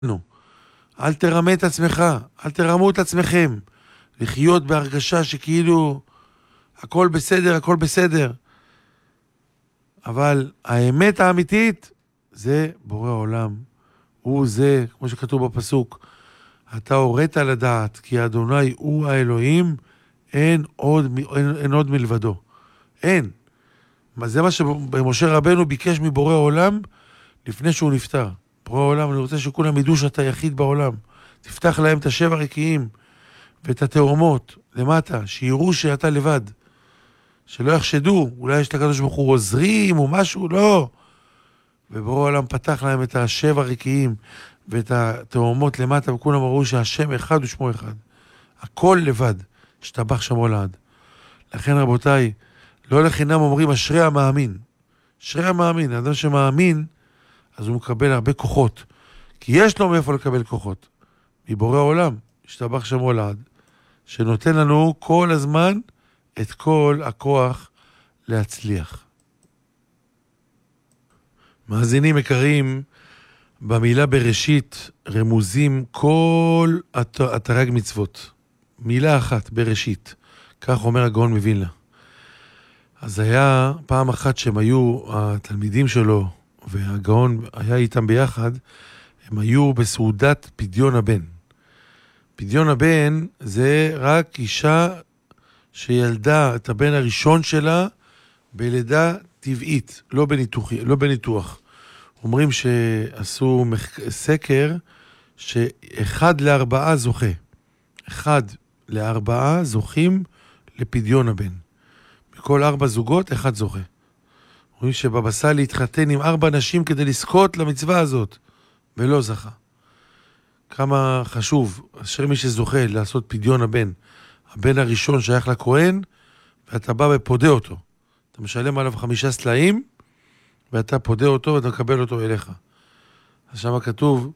נו, אל תרמה את עצמך, אל תרמו את עצמכם. לחיות בהרגשה שכאילו הכל בסדר, הכל בסדר. אבל האמת האמיתית זה בורא עולם. הוא זה, כמו שכתוב בפסוק, אתה הורית לדעת, כי אדוני הוא האלוהים, אין עוד מלבדו. אין. זה מה שמשה רבנו ביקש מבורא עולם לפני שהוא נפטר. בורא עולם, אני רוצה שכולם ידעו שאתה יחיד בעולם. תפתח להם את השבע רקיעים ואת התאומות למטה, שיראו שאתה לבד. שלא יחשדו, אולי יש לקדוש ברוך הוא עוזרים או משהו, לא. ובורא עולם פתח להם את השבע רקיעים ואת התאומות למטה, וכולם ראו שהשם אחד ושמו אחד. הכל לבד, שתבח שמו לעד. לכן רבותיי, לא לחינם אומרים אשרי המאמין. אשרי המאמין, האדם שמאמין, אז הוא מקבל הרבה כוחות. כי יש לו מאיפה לקבל כוחות. מבורא עולם, שתבח שמו לעד, שנותן לנו כל הזמן את כל הכוח להצליח. מאזינים יקרים, במילה בראשית רמוזים כל התרג מצוות. מילה אחת, בראשית. כך אומר הגאון מווילנה. אז היה פעם אחת שהם היו, התלמידים שלו והגאון היה איתם ביחד, הם היו בסעודת פדיון הבן. פדיון הבן זה רק אישה שילדה את הבן הראשון שלה בלידה טבעית, לא בניתוח. אומרים שעשו סקר שאחד לארבעה זוכה. 1 ל4 זוכים לפדיון הבן. בכל 4 זוגות, 1 זוכה. אומרים שבבא סאלי התחתן עם 4 נשים כדי לזכות למצווה הזאת, ולא זכה. כמה חשוב, אשר מי שזוכה לעשות פדיון הבן, הבן הראשון שייך לכהן, ואתה בא ופודה אותו. אתה משלם עליו 5 סלעים, ואתה פודה אותו ואתה מקבל אותו אליך. אז שם כתוב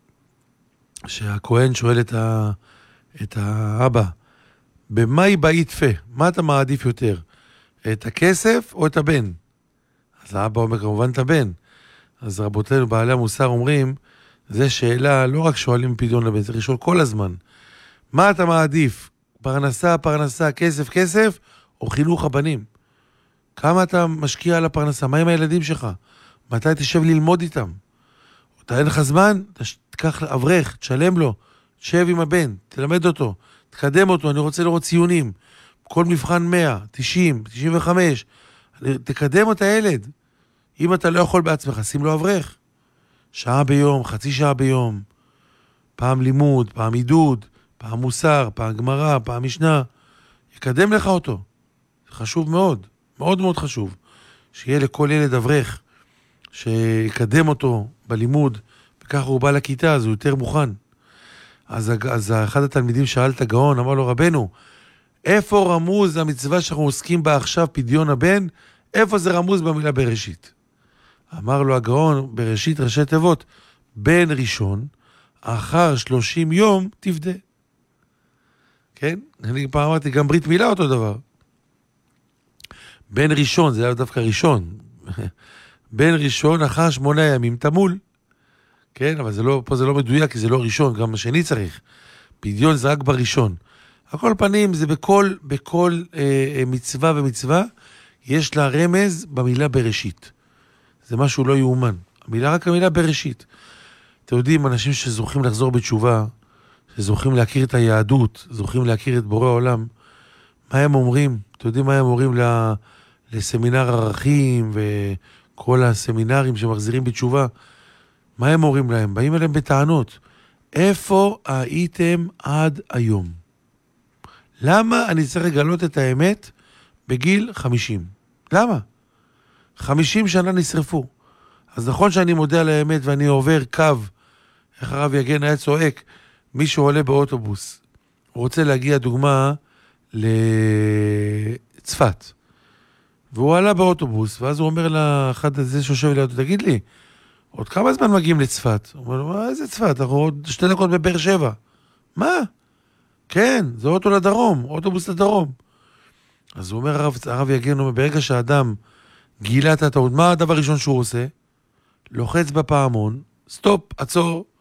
שהכהן שואל את האבא, במאי באי תפה? מה אתה מעדיף יותר? את הכסף או את הבן? אז האבא אומר כמובן את הבן. אז רבותינו בעלי המוסר אומרים, זה שאלה, לא רק שואלים פדיון לבן, צריך לשאול כל הזמן. מה אתה מעדיף? פרנסה, פרנסה, כסף, כסף, או חינוך הבנים? כמה אתה משקיע על הפרנסה? מה עם הילדים שלך? מתי תשב ללמוד איתם? אתה אין לך זמן? תקח אברך, תשלם לו, תשב עם הבן, תלמד אותו, תקדם אותו, אני רוצה לראות ציונים. כל מבחן 100, 90, 95, תקדם את הילד. אם אתה לא יכול בעצמך, שים לו אברך. שעה ביום, חצי שעה ביום, פעם לימוד, פעם עידוד, פעם מוסר, פעם גמרא, פעם משנה. יקדם לך אותו. זה חשוב מאוד, מאוד מאוד חשוב. שיהיה לכל ילד אברך, שיקדם אותו בלימוד, וככה הוא בא לכיתה, אז הוא יותר מוכן. אז אחד התלמידים שאל את הגאון, אמר לו, רבנו, איפה רמוז המצווה שאנחנו עוסקים בה עכשיו, פדיון הבן? איפה זה רמוז במילה בראשית? אמר לו הגאון, בראשית ראשי תיבות, בן ראשון, אחר 30 יום תפדה. כן? אני פעם אמרתי, גם ברית מילה אותו דבר. בן ראשון, זה היה דווקא ראשון. בן ראשון, אחר 8 ימים תמול. כן? אבל פה זה לא מדויק, כי זה לא ראשון, גם השני צריך. פדיון זה רק בראשון. הכל פנים זה בכל מצווה ומצווה, יש לה רמז במילה בראשית. זה משהו לא יאומן. רק המילה בראשית. אתם יודעים, אנשים שזוכים לחזור בתשובה, שזוכים להכיר את היהדות, זוכים להכיר את בורא העולם, מה הם אומרים? אתם יודעים מה הם אומרים לסמינר ערכים וכל הסמינרים שמחזירים בתשובה? מה הם אומרים להם? באים אליהם בטענות. איפה הייתם עד היום? למה אני צריך לגלות את האמת בגיל 50? למה? 50 שנה נשרפו. אז נכון שאני מודה על האמת ואני עובר קו, איך הרב יגן היה צועק, מישהו עולה באוטובוס, הוא רוצה להגיע דוגמה לצפת. והוא עלה באוטובוס, ואז הוא אומר לאחד הזה שיושב לידו, תגיד לי, עוד כמה זמן מגיעים לצפת? הוא אומר לו, מה איזה צפת? אנחנו עוד 2 דקות בבאר שבע. מה? כן, זה אוטו לדרום, אוטובוס לדרום. אז הוא אומר, הרב יגן, ברגע שהאדם גילה את הטעות, מה הדבר הראשון שהוא עושה? לוחץ בפעמון, סטופ, עצור,